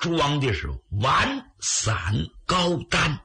装的是丸、散、膏、丹。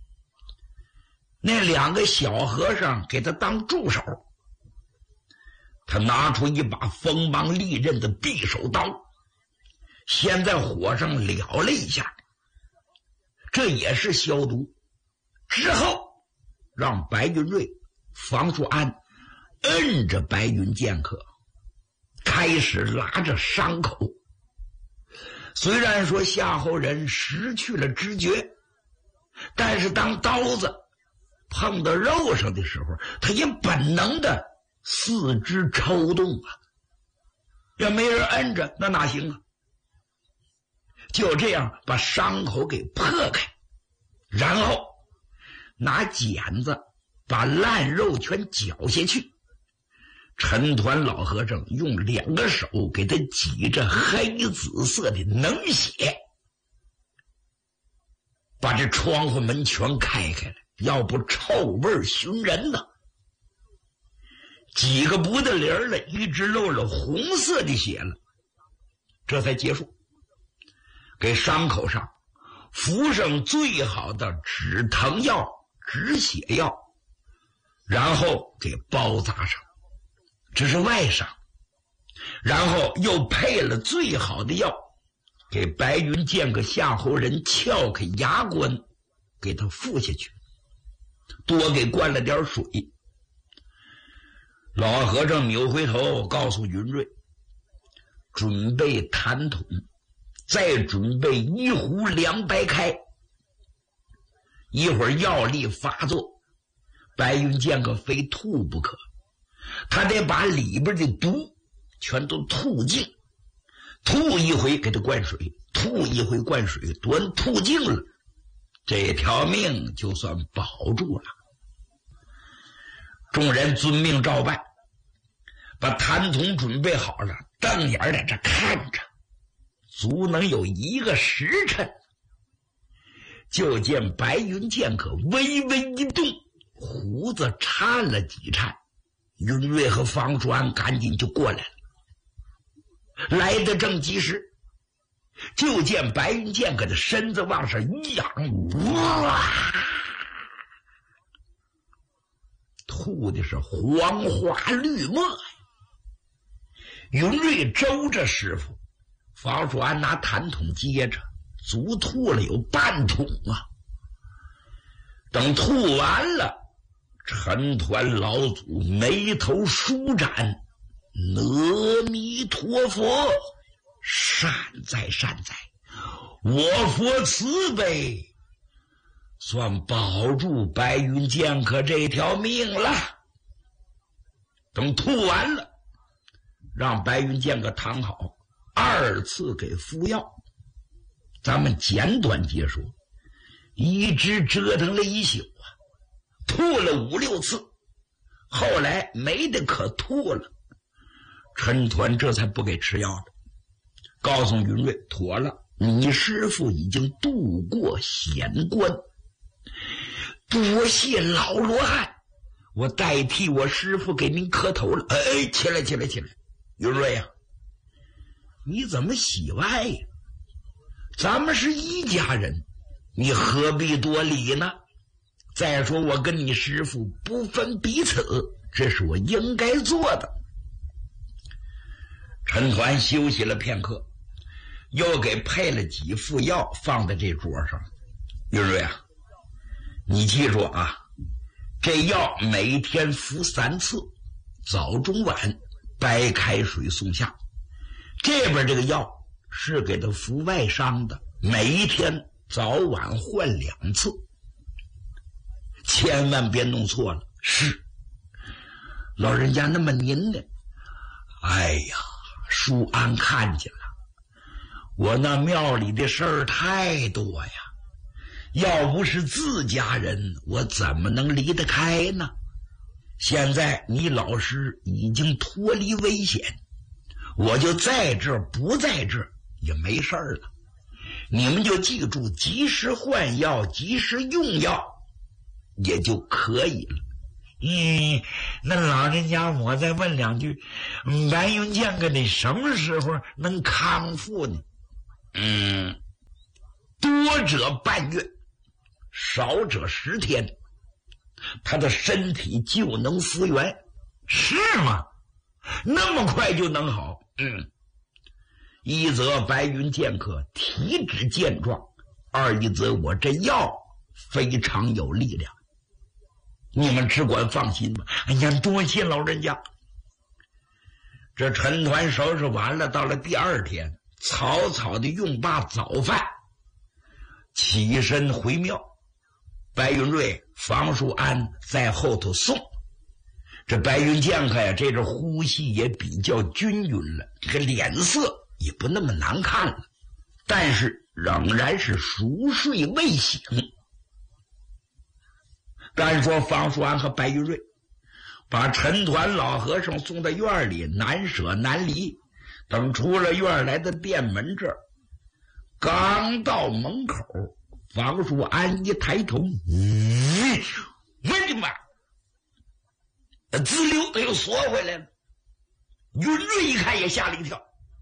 那2个小和尚给他当助手，他拿出一把锋芒利刃的匕首刀，先在火上燎了一下，这也是消毒。之后让白云瑞、房叔安摁着白云剑客，开始拉着伤口。虽然说夏侯人失去了知觉，但是当刀子碰到肉上的时候，他也本能的四肢抽动啊。要没人摁着，那哪行啊？就这样把伤口给破开，然后拿剪子把烂肉全绞下去。陈团老和尚用2个手给他挤着黑紫色的脓血，把这窗户门全开开了，要不臭味熏人呢。几个不得灵了，一直漏了红色的血了，这才结束。给伤口上敷上最好的止疼药、止血药，然后给包扎上，这是外伤。然后又配了最好的药，给白云剑客夏侯人撬开牙关，给他服下去，多给灌了点水。老和尚扭回头告诉云瑞，准备痰桶，再准备1壶凉白开。一会儿药力发作，白云剑客非吐不可，他得把里边的毒全都吐尽，吐一回给他灌水，吐一回灌水，端吐尽了，这条命就算保住了。众人遵命照办，把痰桶准备好了，瞪眼在这看着，足能有1个时辰。就见白云剑客微微一动，胡子颤了几颤，云瑞和方叔安赶紧就过来了。来得正及时，就见白云剑客的身子往上一仰，哇，吐的是黄花绿墨。云瑞周着师傅，方叔安拿痰桶接着，足吐了有半桶啊。等吐完了，陈团老祖眉头舒展，阿弥陀佛，善哉善哉，我佛慈悲，算保住白云剑客这条命了。等吐完了，让白云剑客躺好，2次给敷药。咱们简短结束，一直折腾了1宿啊，吐了5、6次，后来没得可吐了，陈团这才不给吃药了，告诉云瑞妥了，你师父已经渡过险关，多谢老罗汉，我代替我师父给您磕头了。哎，起来起来起来，云瑞呀，你怎么喜歪呀？咱们是一家人，你何必多礼呢？再说我跟你师父不分彼此，这是我应该做的。陈团休息了片刻，又给配了几副药放在这桌上。云瑞啊，你记住啊，这药每天服3次，早中晚，白开水送下。这边这个药是给他服外伤的，每一天早晚换2次，千万别弄错了。是，老人家，那么您呢？哎呀，舒安看见了，我那庙里的事儿太多呀，要不是自家人，我怎么能离得开呢？现在你老师已经脱离危险，我就在这儿不在这儿也没事儿了。你们就记住，及时换药，及时用药，也就可以了。那老人家，我再问2句，白云剑客得什么时候能康复呢？ 者半月，少者10天，他的身体就能复原。是吗？那么快就能好？一则白云剑客体质健壮，二一则我这药非常有力量，你们只管放心吧。哎呀，多谢老人家。这陈团收拾完了，到了第2天，草草的用罢早饭，起身回庙。白云瑞、房叔安在后头送。这白云剑客呀，这阵呼吸也比较均匀了，这个脸色也不那么难看了，但是仍然是熟睡未醒。单说房叔安和白云瑞把陈团老和尚送到院里，难舍难离。等出了院来到店门这儿，刚到门口，房叔安一抬头，我的妈！滋溜的又缩回来了。云瑞一看也吓了一跳。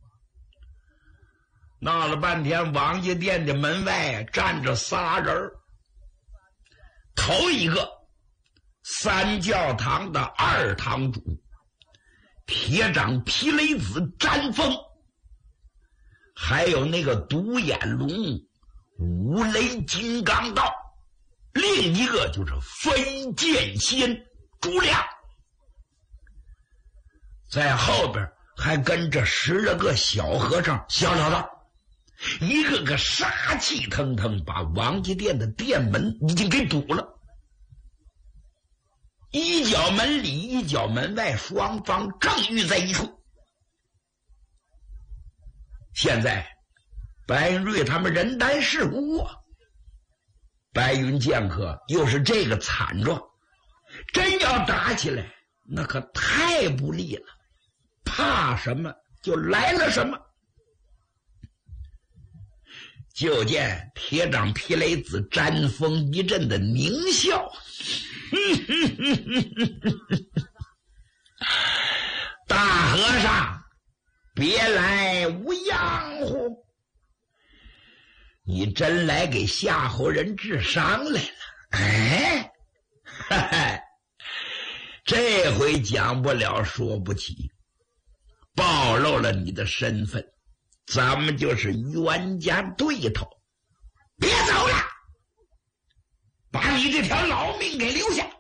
闹了半天，王家店的门外站着仨人。头一个，三教堂的2堂主铁掌皮雷子詹峰，还有那个独眼龙五雷金刚道，另一个就是飞剑仙朱亮，在后边还跟着10来个小和尚小老道，一个个杀气腾腾，把王家店的店门已经给堵了。一角门里一角门外，双方正遇在一处。现在白云瑞他们人单势孤啊，白云剑客又是这个惨状，真要打起来那可太不利了，怕什么就来了什么。就见铁掌皮雷子詹峰一阵的狞笑，大和尚别来无恙乎？你真来给吓唬人治伤来了？哎，哈哈，这回讲不了说不起，暴露了你的身份，咱们就是冤家对头。别走了，把你这条老命给留下。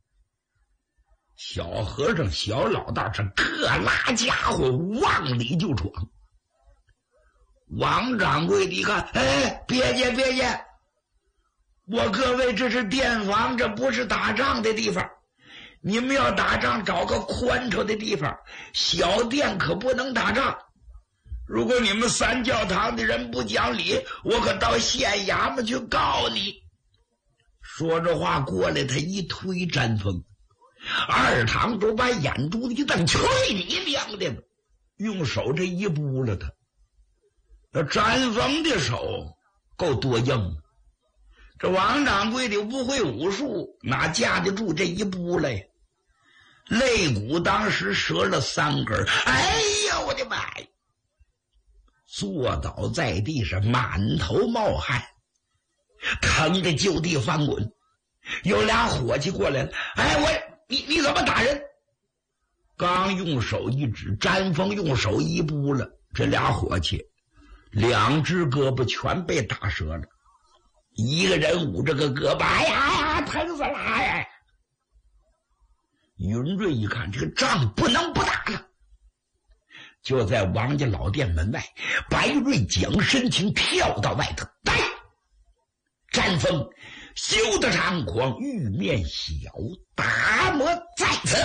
小和尚小老道是各拉家伙往里就闯。王掌柜的一看，哎，别介，我各位这是店房，这不是打仗的地方，你们要打仗找个宽敞的地方，小店可不能打仗。如果你们三教堂的人不讲理，我可到县衙门去告你。说着话过来，他一推詹峰，2堂主把眼珠子一瞪，去你娘的，用手这一拨了他。詹峰的手够多硬，这王掌柜的不会武术，哪架得住这一拨来呀？肋骨当时折了3根，哎呀我的妈呀！坐倒在地上，满头冒汗，疼得就地翻滚。有俩伙计过来了，哎，你怎么打人？刚用手一指，詹峰用手一拨了，这俩伙计2只胳膊全被打折了，一个人捂着个胳膊，哎呀，疼死了！哎，云瑞一看这个仗不能不打了，就在王家老店门外，白瑞将身形跳到外头，来，詹峰休得猖狂，玉面小打魔在此。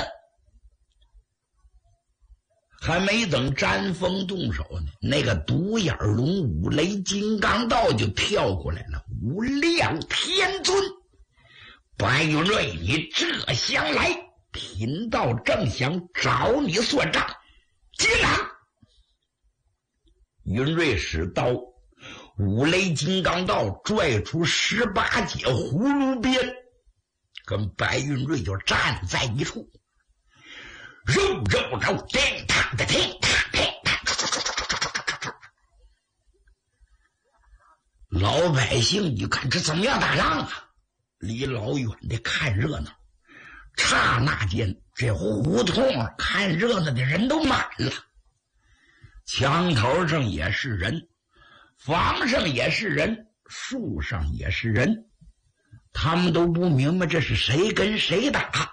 还没等詹峰动手呢，那个独眼龙五雷金刚道就跳过来了。无量天尊，白云瑞，你这厢来，贫道正想找你算账，接拿。云瑞使刀，五雷金刚道拽出18节葫芦鞭，跟白云瑞就站在一处。肉，叮当的叮当， 老百姓一看这怎么样打仗啊，离老远的看热闹，刹那间这胡同看热闹的人都满了，墙头上也是人，房上也是人，树上也是人，他们都不明白这是谁跟谁打。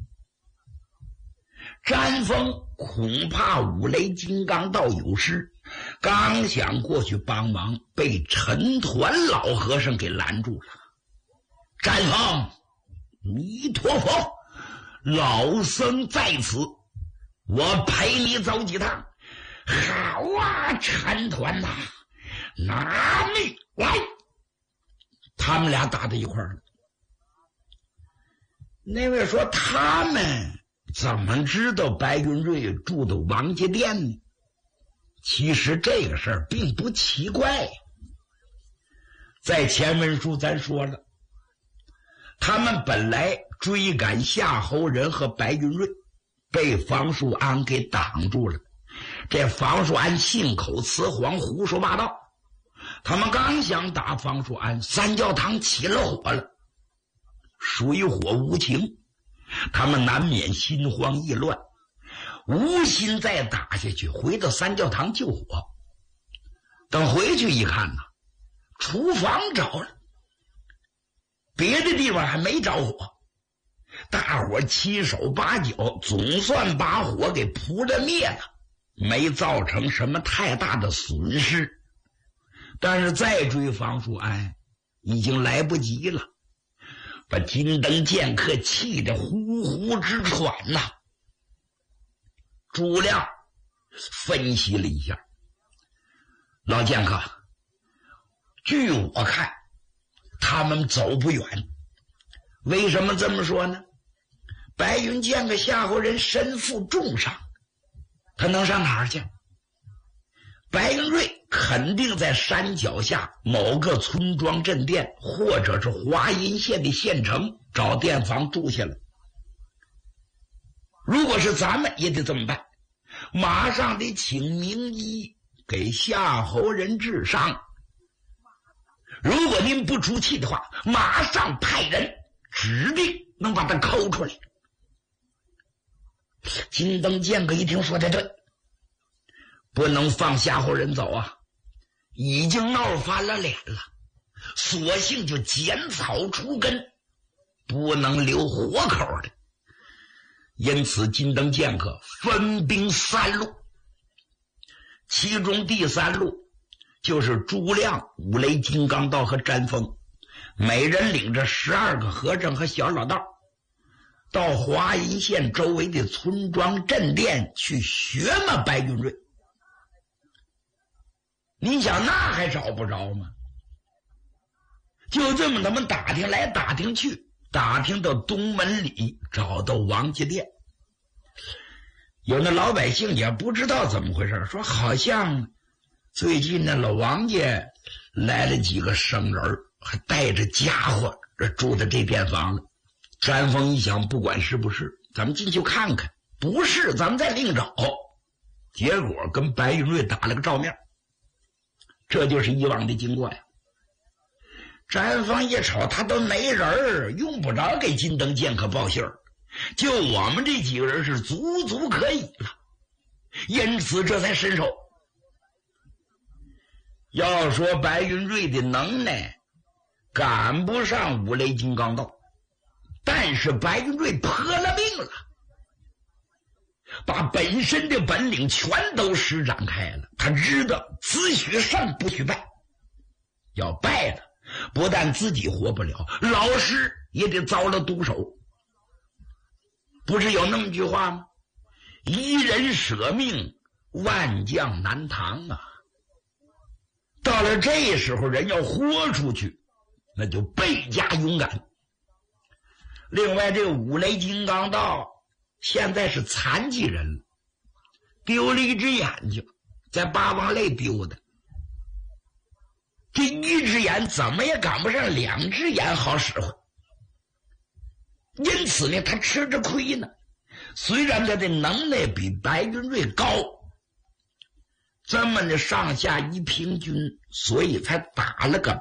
詹峰恐怕五雷金刚道有事，刚想过去帮忙，被陈团老和尚给拦住了。詹峰，弥陀佛，老僧在此，我陪你走几趟。好啊，陈团呐，拿命来！他们俩打到一块儿了。那位说他们怎么知道白云瑞住的王家店呢？其实这个事儿并不奇怪，在前文书咱说了，他们本来追赶夏侯仁和白云瑞，被房树安给挡住了。这房树安信口雌黄，胡说八道。他们刚想打房树安，三教堂起了火了，水火无情，他们难免心慌意乱，无心再打下去，回到三教堂救火。等回去一看呢，厨房着了，别的地方还没着火，大伙七手八脚，总算把火给扑了灭了，没造成什么太大的损失。但是再追房树安已经来不及了，把金灯剑客气得呼呼直喘呐。诸亮分析了一下，老剑客，据我看他们走不远。为什么这么说呢？白云剑客夏侯仁身负重伤，他能上哪儿去？白云瑞肯定在山脚下某个村庄镇店，或者是华阴县的县城找店房住下了。如果是咱们也得这么办，马上得请名医给夏侯仁治伤。如果您不出气的话，马上派人指定能把他抠出来。金灯剑客一听说的对，不能放夏侯仁走啊，已经闹翻了脸了，索性就剪草除根，不能留活口的。因此金灯剑客分兵3路，其中第3路就是朱亮、五雷金刚道和詹峰，每人领着12个和尚和小老道，到华阴县周围的村庄镇店去学嘛白云瑞。你想那还找不着吗？就这么他们打听来打听去，打听到东门里，找到王家店。有那老百姓也不知道怎么回事，说好像最近那老王家来了几个生人，还带着家伙住在这店房了。詹峰一想，不管是不是，咱们进去看看，不是咱们再另找。结果跟白云瑞打了个照面，这就是以往的经过呀。詹峰一瞅，他都没人，用不着给金灯剑客报信儿，就我们这几个人是足足可以了，因此这才伸手。要说白云瑞的能耐赶不上五雷金刚道，但是白云瑞破了命了，把本身的本领全都施展开了。他知道只许胜不许败，要败了不但自己活不了，老师也得遭了毒手。不是有那么句话吗？一人舍命，万将难扛啊。到了这时候，人要豁出去，那就倍加勇敢。另外，这五雷金刚道现在是残疾人了，丢了一只眼睛，在八王泪丢的。这一只眼怎么也赶不上2只眼好使唤，因此呢，他吃着亏呢。虽然他的能耐比白云瑞高，这么的上下一平均，所以才打了个